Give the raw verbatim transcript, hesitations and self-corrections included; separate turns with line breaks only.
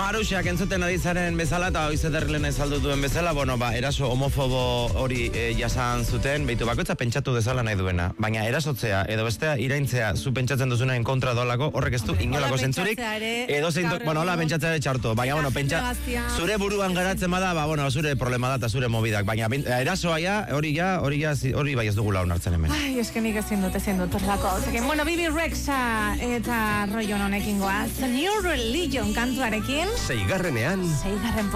Maruxak entzuten aditzaren bezala eta hoiz ederrilen ezaldu duen bezala, bueno, ba, eraso homofobo hori e, jasan zuten, behitu bakoitza pentsatu dezala nahi duena, baina erasotzea edo bestea iraintzea zu pentsatzen duzunaen kontra doalako, horrek ez du inolako zentzurik, edo zeintu, bueno, hola pentsatzea ere txarto, baina, bueno, pentsa, zure buruan garatzen bada, ba, bueno, zure problema da eta zure mobidak, baina erasoa ja, hori ja, hori ja, hori bai ez dugula onartzen hemen.
Ai, eskenik ezin dut, ezin dut, orlako. Bueno, Bibi Rexha eta rollo honekin goaz, New Religion kantuarekin.
Seigarrenean.
Seigarren